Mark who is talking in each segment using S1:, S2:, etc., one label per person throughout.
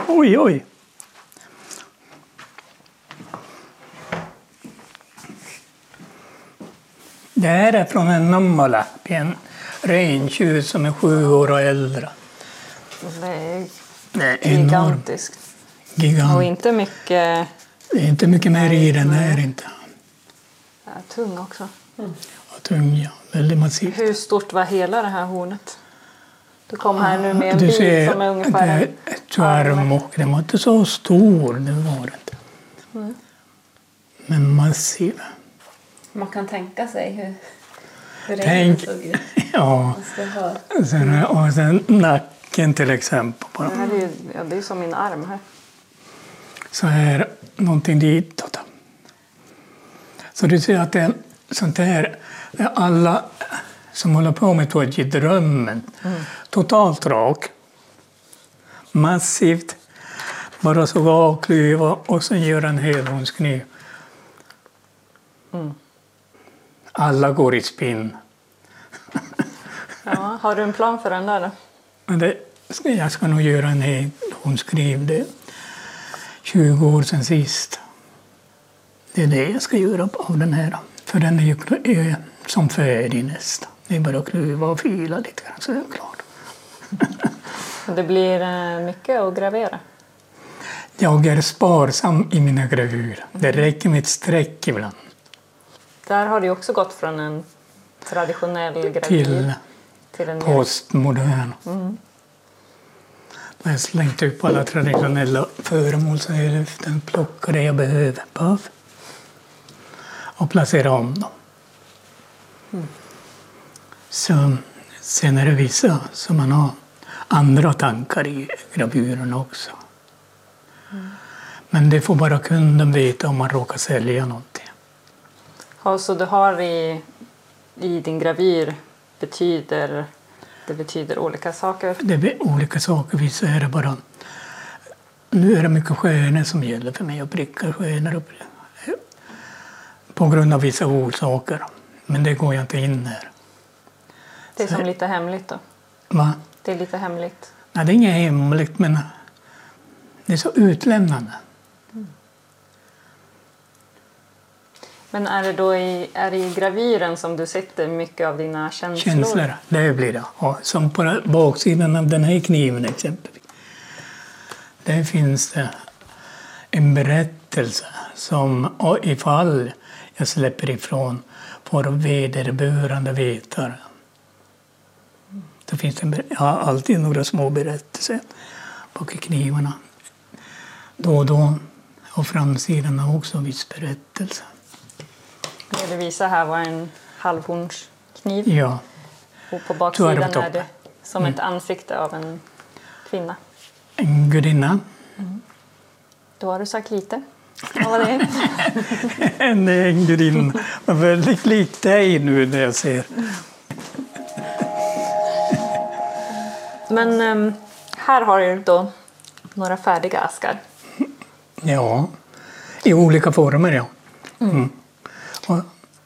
S1: Oj, oj. Det här är från en Nammalappi, en rentjur som är 7 år och äldre.
S2: Det är gigantiskt. Och inte mycket...
S1: Det är inte mycket mer i den här inte.
S2: Ja, tung också.
S1: Ja, tung, ja. Väldigt massivt.
S2: Hur stort var hela det här hornet? Du kom här nu med en bit som är ungefär...
S1: Du ser ett arm och den var inte så stor, det var det inte. Men massiv.
S2: Man kan tänka sig hur det såg ut.
S1: Ja, och sen nacken till exempel. På
S2: det är som min arm här.
S1: Så här, någonting ditåt. Så du ser att det är sånt här, det är alla som håller på med tåg i drömmen. Totalt rak. Massivt. Bara så avklyva och sen göra en helhåndskniv. Alla går i spinn.
S2: Ja, har du en plan för den där då?
S1: Men jag ska nog göra en helhåndskniv. Det är 20 år sedan sist. Det är det jag ska göra av den här. För den är ju som färdig nästan. Det är bara att klyva och fila lite grann så är det klart.
S2: Det blir mycket att gravera.
S1: Jag är sparsam i mina gravurer. Det räcker med ett streck ibland.
S2: Där har du också gått från en traditionell gravyr till en
S1: postmodern. När jag slängt upp alla traditionella föremål så är det plocka det jag behöver på och placera om dem. Så, sen är det vissa som man har andra tankar i gravyrerna också. Men det får bara kunden veta om man råkar sälja någonting.
S2: Ja, så du har i din gravyr betyder olika saker?
S1: Det är olika saker. Vissa är det bara... Nu är det mycket stjärnor som gäller för mig. Jag prickar stjärnor på grund av vissa orsaker. Men det går jag inte in här.
S2: Det är som lite hemligt då?
S1: Va?
S2: Det är lite hemligt?
S1: Nej, det är inget hemligt, men det är så utlämnande.
S2: Men är det i gravyren som du sätter mycket av dina känslor?
S1: Känslor, det blir det. Ja, som på baksidan av den här kniven exempelvis. Där finns det en berättelse som ifall jag släpper ifrån får vederbörande vetare. Det finns jag har alltid några små berättelser bak i knivarna. Då och då. Och framsidan har också viss berättelse.
S2: Det du visar här var en halvhornskniv.
S1: Ja.
S2: Och på baksidan är det som ett ansikte av en kvinna.
S1: En gudinna.
S2: Då har du sagt lite. Vad var det?
S1: En gudinna. Men väldigt likt dig nu när jag ser.
S2: Men här har du då några färdiga askar.
S1: Ja, i olika former, ja. Och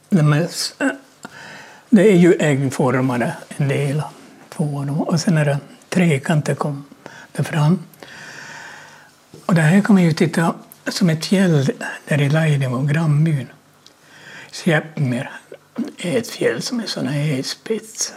S1: det är ju äggformade en del på dem. Och sen är det trekanter kom det fram. Och det här kan man ju titta som ett fjäll där i Laidem och grannbyn. Sjäpmer är ett fjäll som är sådana här spets.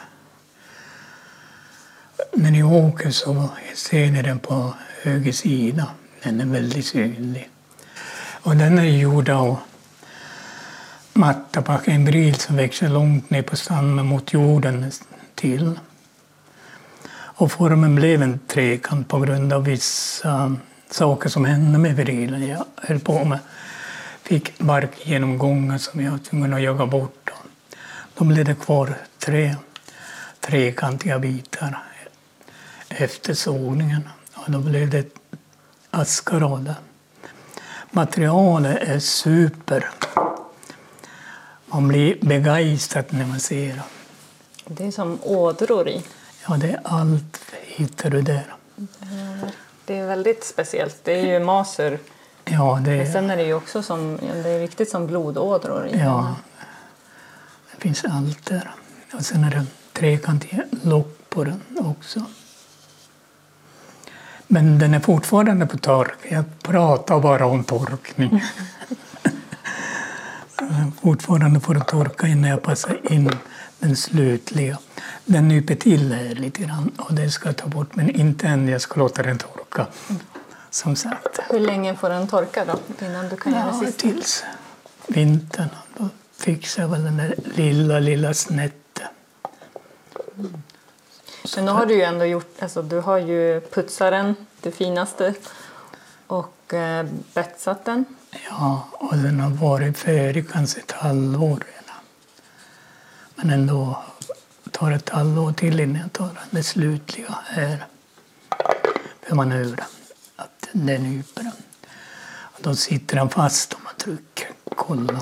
S1: När ni åker så ser ni den på höger sida. Den är väldigt synlig. Och den är gjord av mattapackenbril som växer långt ner på stammen mot jorden till. Och formen blev en trekant på grund av vissa saker som hände med vrilen. Jag höll på med, fick barkgenomgångar som jag var tvungen att jaga bort. Då blev det kvar trekantiga bitar efter sågningen. Och då blev det askar av det. Materialet är super. Man blir begeistrad när man ser det.
S2: Det är som ådror i.
S1: Ja, det är allt hittar du där.
S2: Det är väldigt speciellt. Det är ju maser.
S1: Ja, det är...
S2: Men sen är det ju också det är riktigt som blodådror i.
S1: Ja, det finns allt där. Och sen är det trekantiga lock på den också. Men den är fortfarande på tork. Jag pratar bara om torkning. Fortfarande får det torka innan jag passar in den slutliga. Den nyper till här lite grann och det ska jag ta bort, men inte än jag ska låta den torka. Som sagt.
S2: Hur länge får den torka då innan du kan göra sista?
S1: Tills vintern. Då fixar jag väl den där lilla snätten.
S2: Men nu har du ju ändå gjort, alltså du har ju putsat den, det finaste, och betsat den.
S1: Ja, och den har varit färdig kanske ett halvår redan. Men ändå tar ett halvår till innan jag tar det slutliga här. För man hör att den nyper. Och då sitter den fast om man trycker. Kolla.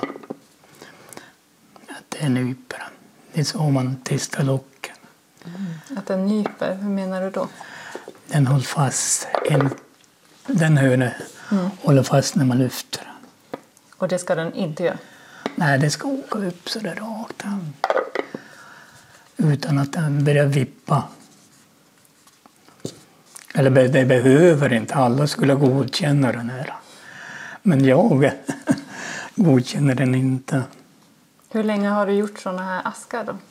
S1: Att det nyper. Det är så man testar locken.
S2: Att den nyper, hur menar du då?
S1: Den håller fast. Den hörne håller fast när man lyfter.
S2: Och det ska den inte göra?
S1: Nej, det ska åka upp så där rakt. Utan att den börjar vippa. Eller det behöver inte. Alla skulle godkänna den här. Men jag godkänner den inte.
S2: Hur länge har du gjort såna här askar då?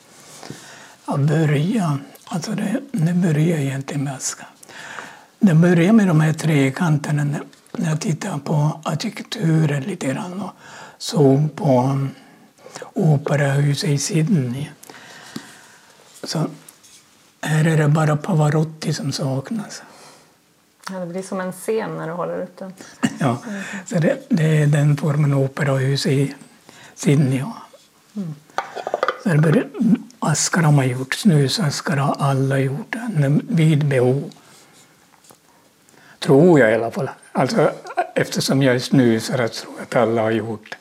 S1: Alltså det börjar egentligen med askar. Det börjar med de här trekanterna när jag tittar på arkitekturen lite grann och såg på operahuset i Sydney. Så här är det bara Pavarotti som saknas.
S2: Ja, det blir som en scen när du håller upp den.
S1: Ja, så det är den formen operahus i Sydney. Ja. Så askar har man gjort, snusaskar har alla gjort vid behov. Tror jag i alla fall. Alltså, eftersom jag är snusare tror jag att alla har gjort.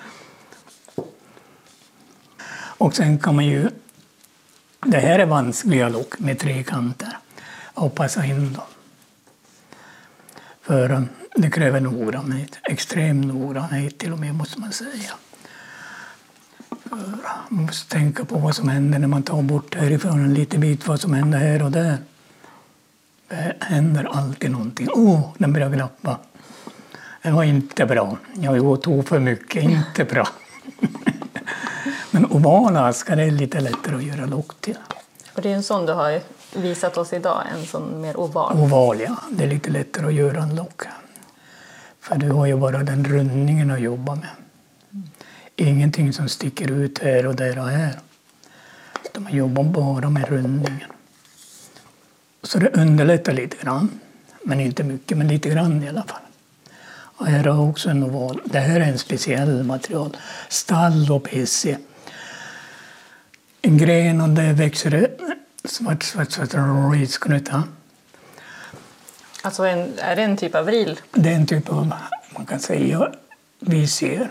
S1: Och sen kan man ju... Det här är vanskliga lock med trekanter. Och passa in dem. För det kräver noggrannhet. Extrem noggrannhet till och med måste man säga. För man måste tänka på vad som händer när man tar bort härifrån en liten bit. Vad som händer här och där. Det händer alltid någonting. Den börjar glappa. Det var inte bra. Jag tog för mycket. Inte bra. Men ovala askar är lite lättare att göra lock till.
S2: Och det är en sån du har visat oss idag, en sån mer oval.
S1: Oval, ja. Det är lite lättare att göra en lock. För du har ju bara den rundningen att jobba med. Ingenting som sticker ut här och där och här. Så man jobbar bara med rundningen. Så det underlättar lite grann. Men inte mycket, men lite grann i alla fall. Och här har också en oval. Det här är en speciell material. Stall och PC. En gren och där växer det svart risknuta.
S2: Alltså är det en typ av vril?
S1: Det är en typ av, man kan säga, visir.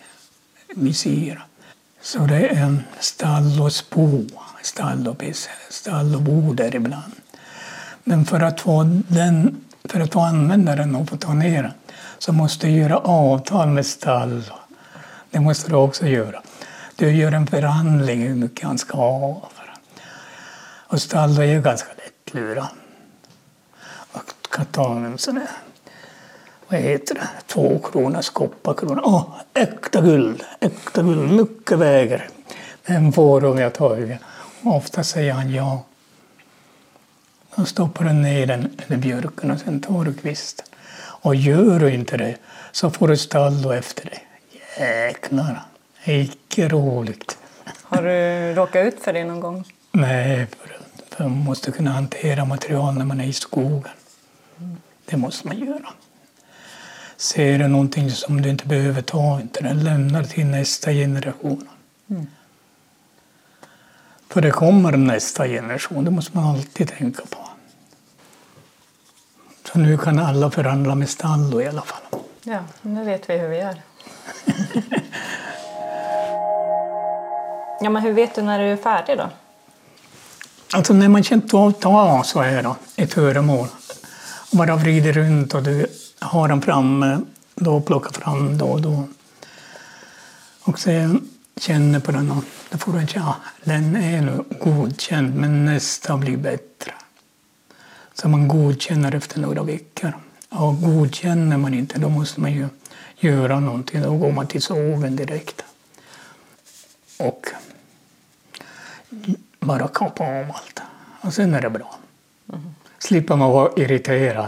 S1: Så det är en stall och spo, stall och PC, stall och bo där ibland. Men för att få använda den och få ta ner den så måste du göra avtal med stall. Det måste du också göra. Du gör en förhandling hur mycket han ska ha. Och stall är ju ganska lätt lura. Och kan ta en sån där, vad heter det, 2 kronors kopparkrona. Äkta guld, mycket väger. Den får om jag tar. Ofta säger han ja. Då stoppar du ner den i björken och sen tar du kvisten. Och gör du inte det så får du stall efter det. Jäklar, icke roligt.
S2: Har du råkat ut för det någon gång?
S1: Nej, för man måste kunna hantera material när man är i skogen. Det måste man göra. Ser du någonting som du inte behöver ta, inte den lämnar till nästa generation. För det kommer nästa generation, det måste man alltid tänka på. Så nu kan alla förhandla med stall i alla fall.
S2: Ja, nu vet vi hur vi gör. Ja, men hur vet du när du är färdig då?
S1: Alltså när man känt av så här då, ett föremål. Och bara vrider runt och du har den framme, då plockar fram då och då. Och sen känner på den och då får du den är nu godkänd men nästa blir bättre. Så man godkänner efter några veckor. Och godkänner man inte, då måste man ju göra någonting. Då går man till sågen direkt. Och bara kapa av allt. Och sen är det bra. Slipper man vara irriterad.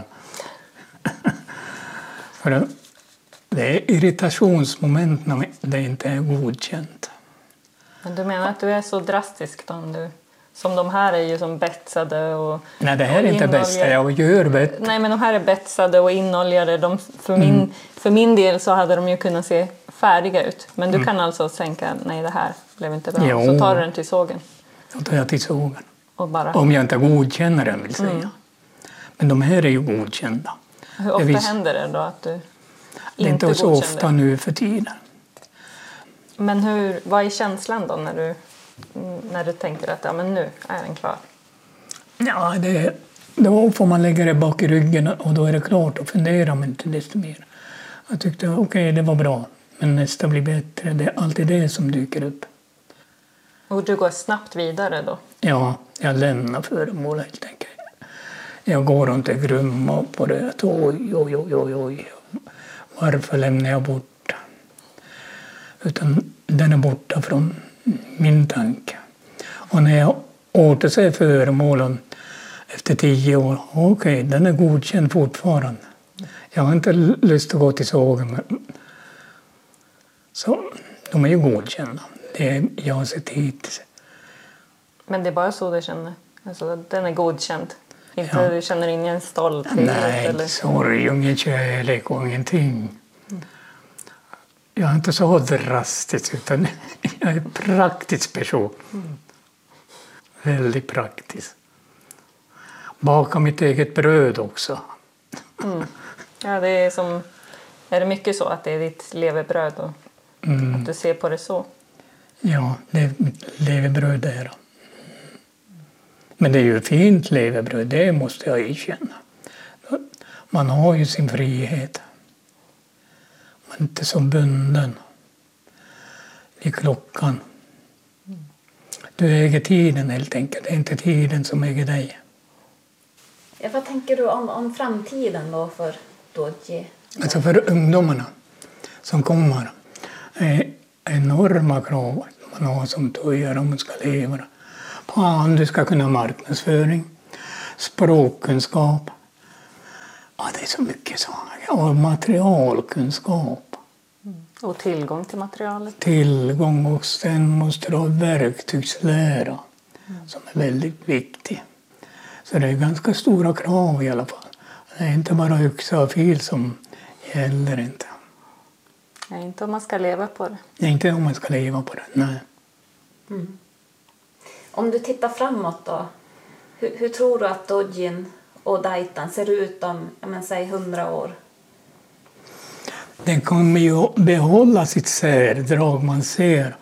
S1: För det är irritationsmoment när det inte är godkänt.
S2: Men du menar att du är så drastisk då? Som de här är ju som betsade och...
S1: Nej, det här är inte bästa. Jag gör bett.
S2: Nej, men de här är betsade och inoljade. För min del så hade de ju kunnat se färdiga ut. Men du kan alltså tänka, nej det här blev inte bra.
S1: Jo.
S2: Så tar du den till sågen.
S1: Då tar jag till sågen.
S2: Och bara...
S1: Om jag inte godkänner den vill säga. Men de här är ju godkända.
S2: Hur ofta händer det då att du inte
S1: det är inte så ofta nu för tiden.
S2: Men vad är känslan då när du tänker att ja, men nu är den klar?
S1: Ja, då får man lägga det bak i ryggen och då är det klart och fundera men inte desto mer. Jag tyckte okej, det var bra, men nästa blir bättre. Det är alltid det som dyker upp.
S2: Och du går snabbt vidare då?
S1: Ja, jag lämnar föremål helt enkelt. Jag går inte grumma på det. Oj. Varför lämnar jag bort? Utan den är borta från min tanke. Och när jag återser föremålen efter 10 år, okej, den är godkänd fortfarande. Jag har inte lust att gå till sågen. Så de är ju godkända. Det jag har sett hittills.
S2: Men det är bara så du känner? Alltså, den är godkänd? Inte du känner ingen stolthet?
S1: Nej, eller? Sorg och ingen kärlek och ingenting. Jag är inte så drastisk utan jag är en praktisk person. Väldigt praktisk. Baka mitt eget bröd också.
S2: Ja, det är som... Är det mycket så att det är ditt levebröd och att du ser på det så?
S1: Ja, det är mitt levebröd där. Men det är ju fint levebröd, det måste jag erkänna. Man har ju sin frihet. Man är inte så bunden vid klockan. Du äger tiden helt enkelt, det är inte tiden som äger dig.
S3: Ja, vad tänker du om framtiden då för Dodje?
S1: Alltså för ungdomarna som kommer är enorma krav man har som tojare om man ska leva. Fan, du ska kunna marknadsföring, språkkunskap. Ja, det är så mycket saker. Och materialkunskap.
S2: Och tillgång till materialet.
S1: Tillgång och sen måste du ha verktygslära som är väldigt viktig. Så det är ganska stora krav i alla fall. Det är inte bara yxa och fil som gäller inte.
S2: Nej, inte om man ska leva på det.
S1: Nej, inte om man ska leva på det, nej.
S3: Om du tittar framåt då, hur tror du att Dodjin och Daitan ser ut om, säg 100 år?
S1: Den kommer ju att behålla sitt särdrag. Man ser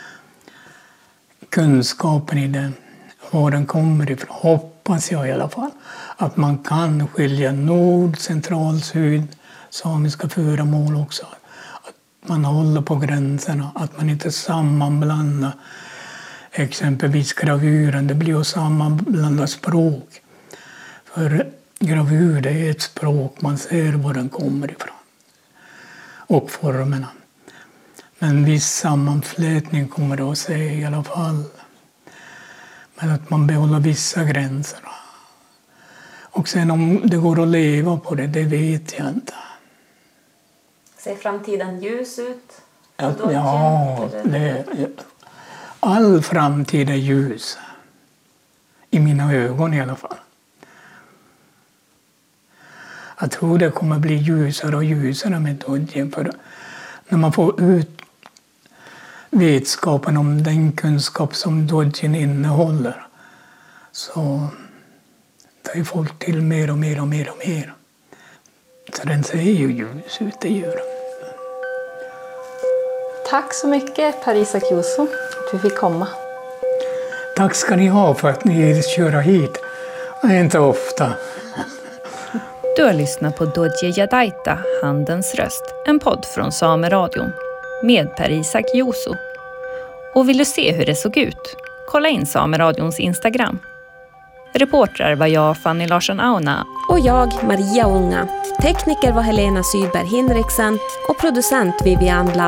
S1: kunskapen i den, var den kommer ifrån. Hoppas jag i alla fall. Att man kan skilja nord, central, syd, samiska föremål också. Att man håller på gränserna, att man inte sammanblandar exempelvis gravuren. Det blir ju sammanblanda språk. För gravur, det är ett språk, man ser var den kommer ifrån. Och formerna. Men viss sammanflätning kommer det att se i alla fall. Men att man behåller vissa gränser. Och sen om det går att leva på det, det vet jag inte.
S3: Ser framtiden ljus ut?
S1: Ja, all framtid är ljus. I mina ögon i alla fall. Jag tror det kommer bli ljusare och ljusare med Dodjin. För när man får ut vetskapen om den kunskap som Dodjin innehåller så tar folk till mer och mer och mer och mer. Så den ser ju ljus ut, det gör den.
S2: Tack så mycket Parisa Kioso att vi fick komma.
S1: Tack ska ni ha för att ni vill köra hit. Det är inte ofta.
S4: Du har lyssnat på Dodje Jadaita, Handens röst, en podd från Sameradion med Parisa Kioso. Och vill du se hur det såg ut? Kolla in Sameradions Instagram. Reportrar var jag, Fanny Larsson Auna.
S5: Och jag, Maria Unga. Tekniker var Helena Sydberg Hinriksen och producent Vivian Lau.